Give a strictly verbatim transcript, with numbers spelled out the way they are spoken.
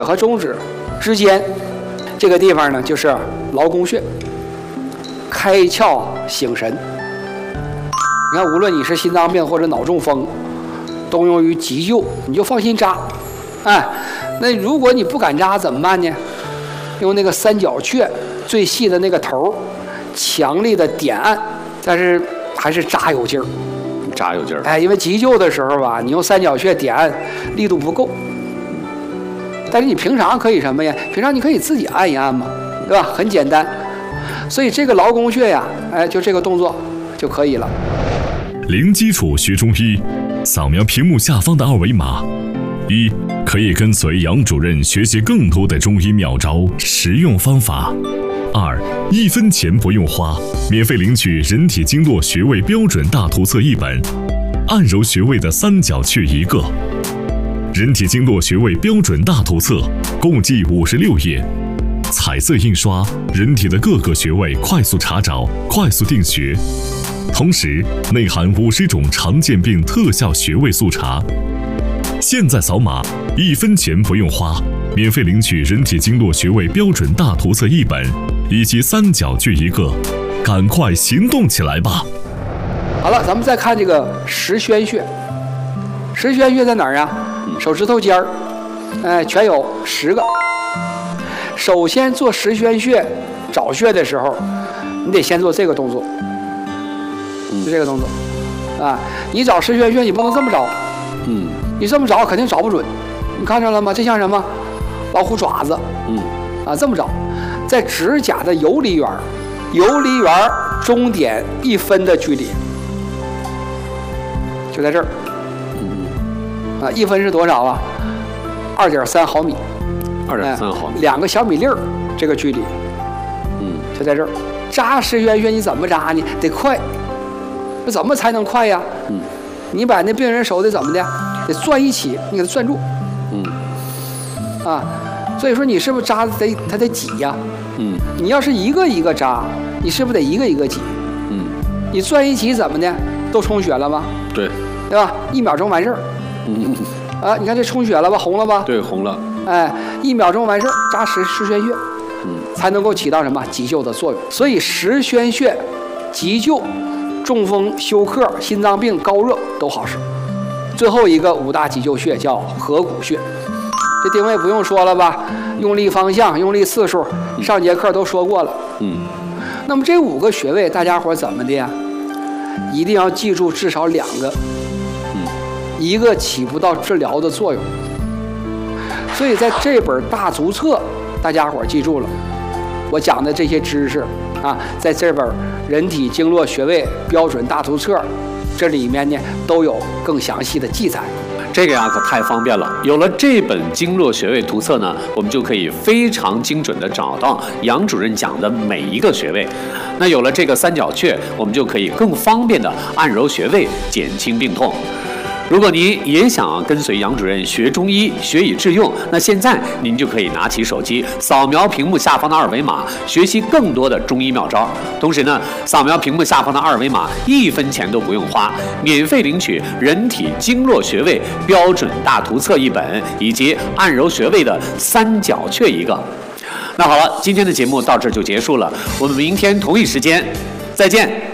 和中指之间这个地方呢，就是劳宫穴，开窍醒神。你看，无论你是心脏病或者脑中风，都用于急救，你就放心扎。哎，那如果你不敢扎怎么办呢？用那个三角雀最细的那个头，强力的点按，但是还是扎有劲儿。 扎有劲儿。 哎，因为急救的时候吧，你用三角雀点按力度不够。但是你平常可以什么呀？平常你可以自己按一按嘛，对吧？很简单。所以这个劳宫穴呀，哎，就这个动作就可以了。 零基础学中医，扫描屏幕下方的二维码。一，可以跟随杨主任学习更多的中医妙招、实用方法。二，一分钱不用花，免费领取人体经络穴位标准大图册一本，按揉穴位的三角穴一个。人体经络穴位标准大图册共计五十六页，彩色印刷，人体的各个穴位快速查找、快速定穴，同时内含五十种常见病特效穴位速查。现在扫码，一分钱不用花，免费领取人体经络穴位标准大图册一本，以及三角穴一个，赶快行动起来吧！ 好了，咱们再看这个十宣穴。十宣穴在哪儿啊？手指头尖儿，哎，全有十个。首先做十宣穴找穴的时候，你得先做这个动作，就这个动作啊。你找十宣穴，你不能这么找，嗯，你这么找肯定找不准。你看着了吗？这像什么？老虎爪子，嗯，啊，这么找，在指甲的游离缘，游离缘中点一分的距离，就在这儿。啊，一分是多少啊？二点三毫米。 二点三毫米。 两个小米粒儿，这个距离。嗯，就在这儿。扎十宣穴你怎么扎呢？得快。那怎么才能快呀？嗯，你把那病人手得怎么的？得攥一起，你给他攥住。嗯。啊，所以说你是不是扎得他得挤呀？嗯。你要是一个一个扎，你是不是得一个一个挤？嗯。你攥一起怎么的？都充血了吗？ 对。 对吧？一秒钟完事儿。嗯，啊，你看这充血了吧，红了吧？ 对，红了。 哎，一秒钟完事儿，扎十十宣穴，嗯，才能够起到什么急救的作用。所以十宣穴急救、中风、休克、心脏病、高热都好使。最后一个五大急救穴叫合谷穴，这定位不用说了吧？用力方向、用力次数，上节课都说过了。嗯，那么这五个穴位，大家伙怎么的呀？一定要记住至少两个。一个起不到治疗的作用，所以在这本大足册，大家伙记住了，我讲的这些知识啊，在这本人体经络穴位标准大图册，这里面呢都有更详细的记载。 这个呀可太方便了，有了这本经络穴位图册呢，我们就可以非常精准的找到杨主任讲的每一个穴位。那有了这个三角穴，我们就可以更方便的按揉穴位，减轻病痛。如果您也想跟随杨主任学中医，学以致用，那现在您就可以拿起手机，扫描屏幕下方的二维码，学习更多的中医妙招。同时呢，扫描屏幕下方的二维码，一分钱都不用花，免费领取人体经络穴位标准大图册一本，以及按揉穴位的三角穴一个。那好了，今天的节目到这就结束了，我们明天同一时间再见。